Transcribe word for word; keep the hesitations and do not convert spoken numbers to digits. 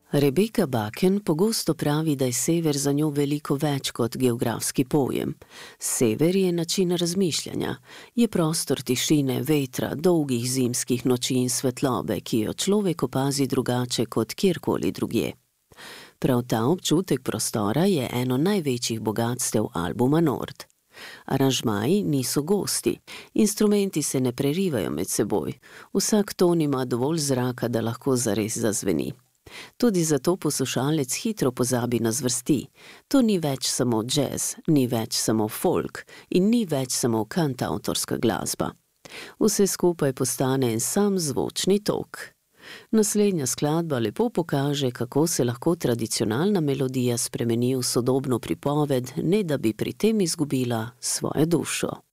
Rebeka Bakken pogosto pravi, da je sever za njo veliko več kot geografski pojem. Sever je način razmišljanja, je prostor tišine, vetra, dolgih zimskih noči in svetlobe, ki jo človek opazi drugače kot kjerkoli drugje. Prav ta občutek prostora je eno največjih bogatstev albuma Nord. Aranžmaji niso gosti, instrumenti se ne prerivajo med seboj, vsak ton ima dovolj zraka, da lahko zares zazveni. Tudi zato poslušalec hitro pozabi na zvrsti. To ni več samo džez, ni več samo folk in ni več samo kantavtorska glasba. Vse skupaj postane en sam zvočni tok. Naslednja skladba lepo pokaže, kako se lahko tradicionalna melodija spremeni v sodobno pripoved, ne da bi pri tem izgubila svojo dušo.